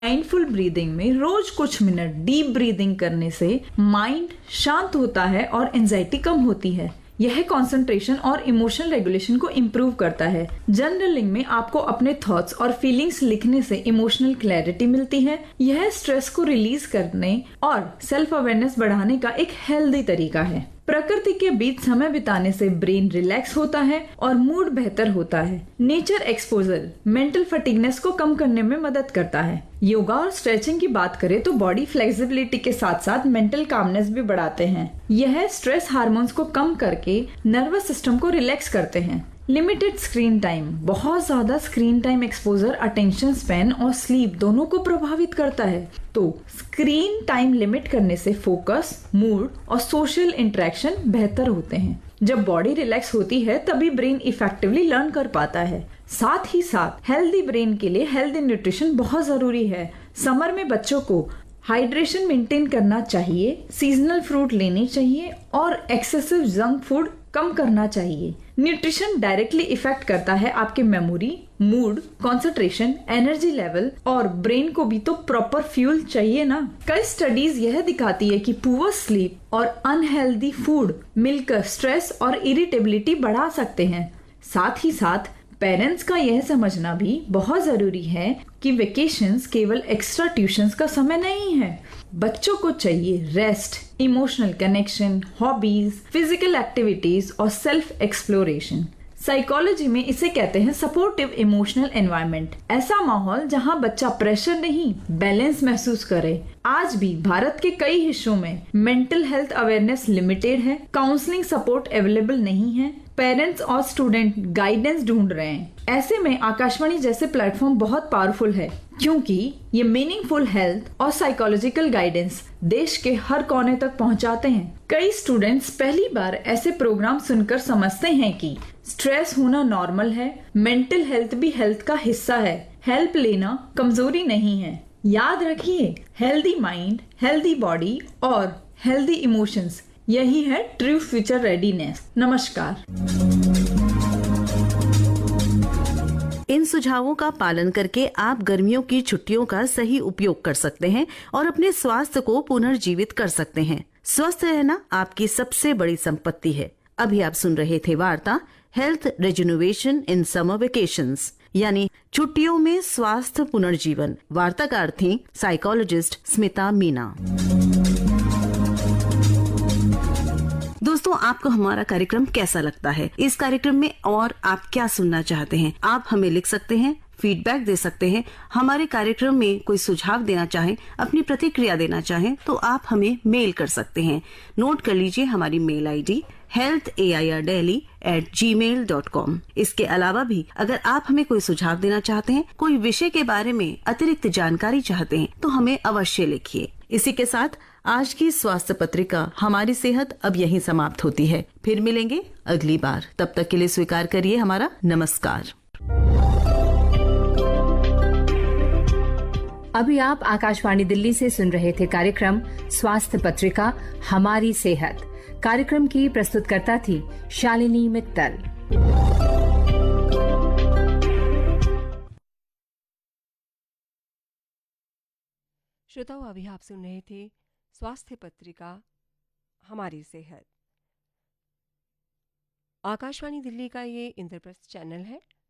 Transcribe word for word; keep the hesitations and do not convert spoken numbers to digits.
Mindful breathing में रोज कुछ minute deep breathing करने से माइंड शांत होता है और एंजाइटी कम होती है। यह कंसंट्रेशन और इमोशनल रेगुलेशन को इम्प्रूव करता है। जर्नलिंग में आपको अपने थॉट्स और फीलिंग्स लिखने से इमोशनल क्लैरिटी मिलती है। यह स्ट्रेस को रिलीज करने और सेल्फ अवेयरनेस बढ़ाने का एक हेल्दी तरीका है। प्रकृति के बीच समय बिताने से ब्रेन रिलैक्स होता है और मूड बेहतर होता है। नेचर एक्सपोजर मेंटल फटीगनेस को कम करने में मदद करता है। योगा और स्ट्रेचिंग की बात करें तो बॉडी फ्लेक्सिबिलिटी के साथ साथ मेंटल कामनेस भी बढ़ाते हैं। यह स्ट्रेस हार्मोन्स को कम करके नर्वस सिस्टम को रिलैक्स करते हैं। लिमिटेड स्क्रीन टाइम, बहुत ज्यादा screen time exposure attention span और स्लीप दोनों को प्रभावित करता है। तो स्क्रीन टाइम लिमिट करने से फोकस, मूड और सोशल इंटरेक्शन बेहतर होते हैं। जब बॉडी रिलैक्स होती है तभी ब्रेन इफेक्टिवली लर्न कर पाता है। साथ ही साथ हेल्दी ब्रेन के लिए हेल्दी न्यूट्रिशन बहुत जरूरी है। समर में बच्चों को हाइड्रेशन मेंटेन करना चाहिए, सीजनल फ्रूट लेने चाहिए और एक्सेसिव जंक फूड कम करना चाहिए। न्यूट्रिशन डायरेक्टली इफेक्ट करता है आपके memory, mood, concentration, energy level और ब्रेन को भी तो प्रॉपर फ्यूल चाहिए ना। कई स्टडीज यह दिखाती है कि पुअर स्लीप और अनहेल्दी फूड मिलकर स्ट्रेस और इरिटेबिलिटी बढ़ा सकते हैं। साथ ही साथ पेरेंट्स का यह समझना भी बहुत जरूरी है कि वेकेशंस केवल एक्स्ट्रा ट्यूशंस का समय नहीं है। बच्चों को चाहिए rest, emotional connection, hobbies, physical activities और सेल्फ एक्सप्लोरेशन। साइकोलॉजी में इसे कहते हैं सपोर्टिव इमोशनल एनवायरनमेंट। ऐसा माहौल जहां बच्चा प्रेशर नहीं, बैलेंस महसूस करे। आज भी भारत के कई हिस्सों में मेंटल हेल्थ अवेयरनेस लिमिटेड है, काउंसलिंग सपोर्ट अवेलेबल नहीं है, पेरेंट्स और स्टूडेंट गाइडेंस ढूंढ रहे हैं। ऐसे में आकाशवाणी जैसे प्लेटफॉर्म बहुत पावरफुल है, क्योंकि ये मीनिंगफुल हेल्थ और साइकोलॉजिकल गाइडेंस देश के हर कोने तक पहुंचाते हैं। कई स्टूडेंट्स पहली बार ऐसे प्रोग्राम सुनकर समझते हैं कि स्ट्रेस होना नॉर्मल है, मेंटल हेल्थ भी हेल्थ का हिस्सा है, हेल्प लेना कमजोरी नहीं है। याद रखिए, हेल्दी माइंड, हेल्दी बॉडी और हेल्दी इमोशंस, यही है ट्रू फ्यूचर रेडीनेस। नमस्कार। इन सुझावों का पालन करके आप गर्मियों की छुट्टियों का सही उपयोग कर सकते हैं और अपने स्वास्थ्य को पुनर्जीवित कर सकते हैं। स्वस्थ रहना आपकी सबसे बड़ी संपत्ति है। अभी आप सुन रहे थे वार्ता हेल्थ रेजुनोवेशन इन समर वेकेशंस, यानी छुट्टियों में स्वास्थ्य पुनर्जीवन। वार्ताकार थी साइकोलॉजिस्ट स्मिता मीना। दोस्तों, आपको हमारा कार्यक्रम कैसा लगता है? इस कार्यक्रम में और आप क्या सुनना चाहते हैं? आप हमें लिख सकते हैं, फीडबैक दे सकते हैं। हमारे कार्यक्रम में कोई सुझाव देना चाहें, अपनी प्रतिक्रिया देना चाहें तो आप हमें मेल कर सकते हैं। नोट कर लीजिए हमारी mail ID health A I R daily eight ji mail dot com. इसके अलावा भी अगर आप हमें कोई सुझाव देना चाहते हैं, कोई विषय के बारे में अतिरिक्त जानकारी चाहते हैं तो हमें अवश्य लिखिए। इसी के साथ आज की स्वास्थ्य पत्रिका हमारी सेहत अब यहीं समाप्त होती है। फिर मिलेंगे अगली बार। तब तक के लिए स्वीकार करिए हमारा नमस्कार। अभी आप आकाशवाणी दिल्ली से सुन रहे थे कार्यक्रम स्वास्थ्य पत्रिका हमारी सेहत। कार्यक्रम की प्रस्तुतकर्ता थी शालिनी मित्तल। श्रोताओं, अभी आप सुन रहे थे स्वास्थ्य पत्रिका हमारी सेहत। आकाशवाणी दिल्ली का ये इंद्रप्रस्थ चैनल है।